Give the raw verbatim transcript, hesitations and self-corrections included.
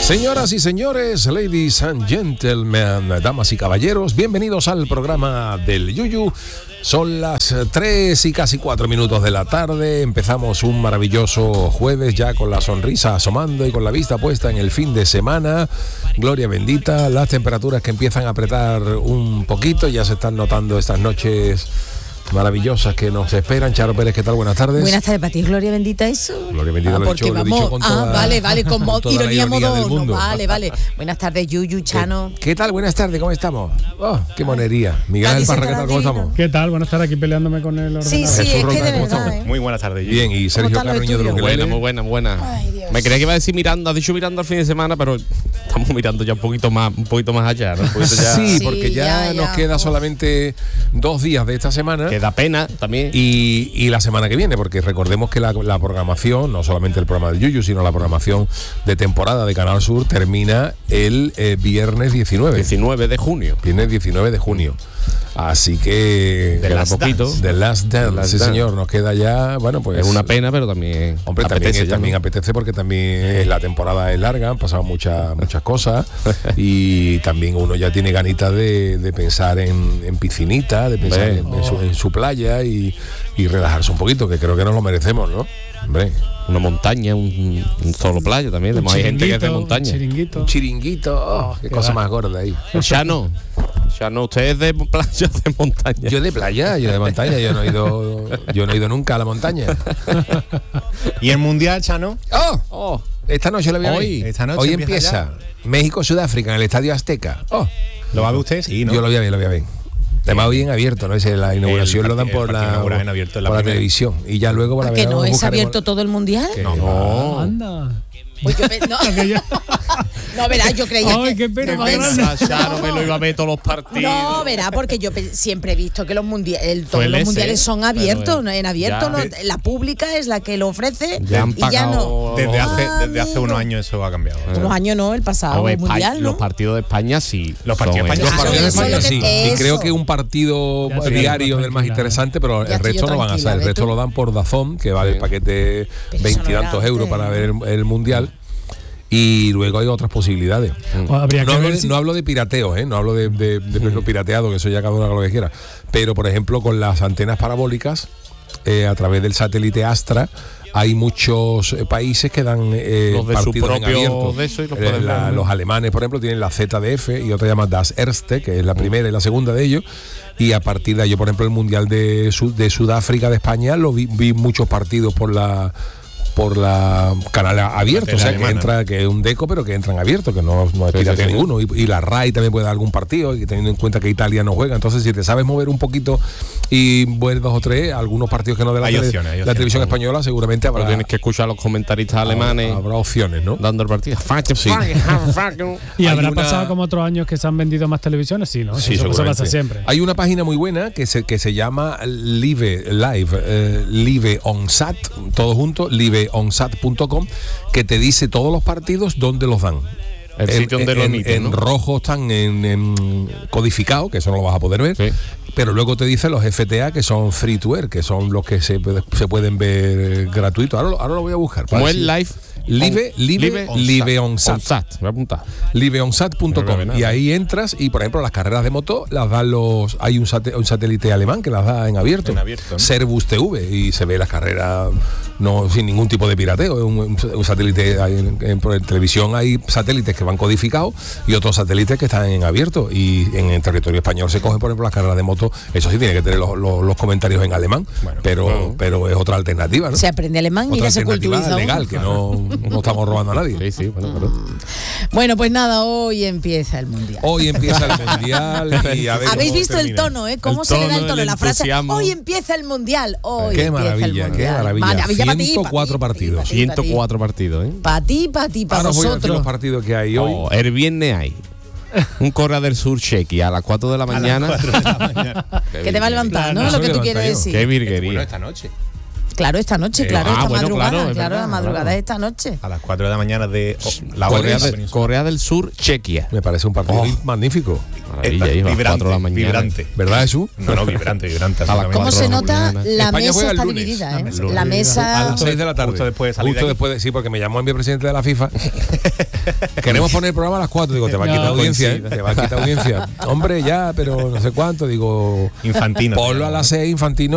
Señoras y señores, ladies and gentlemen, damas y caballeros, bienvenidos al programa del Yuyu. Son las tres y casi cuatro minutos de la tarde. Empezamos un maravilloso jueves ya con la sonrisa asomando y con la vista puesta en el fin de semana. Gloria bendita, las temperaturas que empiezan a apretar un poquito, ya se están notando estas noches maravillosas que nos esperan. Charo Pérez, ¿qué tal? Buenas tardes. Buenas tardes para ti, Gloria bendita eso. Gloria bendita, ah, lo he dicho, vamos, lo he dicho con toda, ah, vale, vale, con con toda ironía modo, no, vale, vale. Buenas tardes, Yuyu, Chano. ¿Qué, ¿Qué tal? Buenas tardes, ¿cómo estamos? Oh, qué monería. Miguel del Parra, ¿qué tal? ¿Cómo estamos? ¿Qué tal? Buenas tardes, aquí peleándome con el ordenador. Sí, sí, Jesús es Roca, que de ¿cómo verdad, estamos? ¿eh? Muy buenas tardes. Bien, y Sergio Carreño de lo que Buena, muy buena, buena. Ay, Dios. Me creía que iba a decir mirando, has dicho mirando al fin de semana, pero estamos mirando ya un poquito más, un poquito más allá, ¿no? Un poquito ya. Sí, Sí, porque ya, ya, nos ya. queda solamente dos días de esta semana. Que da pena también. Y, y la semana que viene, porque recordemos que la, la programación, no solamente el programa del Yuyu, sino la programación de temporada de Canal Sur termina el eh, viernes diecinueve. diecinueve de junio. Viernes diecinueve de junio. Así que The queda Last poquito. Dance. The Last Dance, The Last sí Dance. señor, nos queda ya, bueno, pues Es una pena, pero también. Hombre, también, apetece es- ya, también ¿no? apetece porque también eh, la temporada es larga, han pasado muchas muchas cosas y también uno ya tiene ganitas de, de pensar en, en piscinita, de pensar Hombre. en, en su, en su playa y, y relajarse un poquito, que creo que nos lo merecemos, ¿no? Hombre, Una montaña, un, un solo playa también. Un Hay gente que es de chiringuito, montaña. un chiringuito. un chiringuito, oh, qué qué cosa va. más gorda ahí. Chano, Chano, usted es de playa o de montaña. Yo de playa, yo de montaña, yo no he ido, yo no he ido nunca a la montaña. ¿Y el Mundial, Chano? ¡Oh! Oh, Esta noche lo voy a ver. Hoy. Esta noche Hoy empieza empieza México-Sudáfrica en el Estadio Azteca. Oh, ¿Lo va a ver usted? Sí, ¿no? yo lo voy a ver, lo voy a ver. Además hoy en abierto, ¿no? Es la inauguración El lo dan partido- por el la, partido inaugural en abierto, la por la primera. televisión. Y ya luego para ¿A que ver, no es buscaremos- abierto todo el mundial? Que no. va. Anda. Pues yo pe- no, no, verá, yo creía Ay, que... qué pena, no, qué es- pena. Chano me lo iba a ver todos los partidos. No, verá, porque yo pe- siempre he visto que los, mundia- el- todos Suele los mundiales ser, son abiertos, pero, ¿no? En abierto, ya. no, la pública es la que lo ofrece Ya han y ya no. pagado. Desde hace, Ah, desde hace amigo. unos años eso ha cambiado. Unos años no, el pasado A ver, mundial, Los ¿no? partidos de España sí. Los partidos son de Los España, partidos de eso es España lo que- sí. Y eso. creo que un partido Ya estoy diario más del más tranquila, interesante, pero Ya el estoy resto yo no van a tranquila, ser. El ¿ves resto tú? lo dan por Dazón, que vale Sí. el paquete Pero eso no veintitantos era euros antes. para ver el, el mundial. Y luego hay otras posibilidades. O habría No que hablo, ver de, si- no hablo de pirateo, ¿eh? No hablo de, de, de verlo pirateado, que eso ya cada uno haga lo que quiera. Pero, por ejemplo, con las antenas parabólicas, eh, a través del satélite Astra, hay muchos eh, países que dan eh, Los de su partidos en propio abierto. de eso y los Eh, pueden la- ver, ¿no? los alemanes, por ejemplo, tienen la Z D F y otra llama Das Erste, que es la primera y la segunda de ellos. Y a partir de ahí, yo, por ejemplo, el Mundial de, Sud- de Sudáfrica, de España, lo vi, vi muchos partidos por la por la canal abierto, tele o sea que alemana. entra, que es un deco, pero que entran abierto, que no, no es Sí, pirateo sí, sí. ninguno. Y, y la R A I también puede dar algún partido, y teniendo en cuenta que Italia no juega. Entonces, si te sabes mover un poquito y ver dos o tres, algunos partidos que no de la, Hay tele- opciones, hay la opciones. televisión española, seguramente Pero habrá, tienes que escuchar a los comentaristas alemanes habrá opciones, ¿no? dando el partido. Sí. Y Hay habrá una- pasado como otros años que se han vendido más televisiones, sí, ¿no? Sí, eso, eso seguramente. pasa siempre. Hay una página muy buena que se, que se llama Live Live, eh, Live on Sat, todo junto, live on sat punto com, que te dice todos los partidos donde los dan. El En- sitio donde lo en, emiten, en ¿no? rojo están en, en codificado, que eso no lo vas a poder ver. Sí. Pero luego te dice los F T A, que son free to air, que son los que se, se pueden ver gratuitos. Ahora, lo- ahora lo voy a buscar. Como para es decir- live. Live, on- live, live on sat. sat. Voy a apuntar. live on sat punto No com veo nada. y ahí entras y por ejemplo las carreras de moto las dan los hay un, sate- un satélite alemán que las da en abierto, En abierto, ¿no? Servus T V, y se ve las carreras no sin ningún tipo de pirateo, es un, un- un satélite hay en, en- por televisión hay satélites que van codificados y otros satélites que están en abierto, y en el territorio español se cogen por ejemplo las carreras de moto. Eso sí tiene que tener los, los- los comentarios en alemán, Bueno, pero bueno. pero es otra alternativa, ¿no? Se aprende alemán y Otra ya se alternativa culturiza legal, uno. que no, no estamos robando a nadie. Sí, sí, bueno, pero. Bueno, pues nada, hoy empieza el mundial. Hoy empieza el mundial y a ver Habéis cómo visto el termina. tono, ¿eh? ¿Cómo El se le da tono, el tono? el La frase, entusiasmo. hoy empieza el mundial. Hoy Qué empieza maravilla, el qué mundial. maravilla. Maravilla para ti, ciento cuatro para ti, partidos. para ti, ciento cuatro partidos, ¿eh? Para ti, para ti, para Ahora os voy a decir vosotros. los partidos que hay hoy. Oh, el viernes hay un Corea del Sur chequi a las cuatro de la mañana. Que te va a levantar, Claro, ¿no? no Lo se que tú levanta quieres yo. decir. Qué Bueno, virguería. esta noche. Claro, esta noche, Eh, claro, ah, esta bueno, madrugada, claro, claro, es verdad, la madrugada claro. es esta noche. A las cuatro de la mañana de oh, la Corea, hora de- Corea del Sur, Chequia. Me parece un partido Oh. magnífico. Maravilla, ahí a las cuatro de la mañana. vibrante. ¿verdad, Jesús? No, no, vibrante, vibrante. A las ¿Cómo cuatro se de la nota? mañana. La España mesa juega el está lunes. dividida, La ¿eh? mesa. La A mesa... las seis de la tarde. Justo después de salir Justo de aquí. después, sí, porque me llamó el vicepresidente de la FIFA. Queremos poner el programa a las cuatro. Digo, te va a No, quitar audiencia, ¿eh? coincide. Te va a quitar audiencia. Hombre, ya, pero no sé cuánto. Digo, Infantino. ponlo a las seis, Infantino.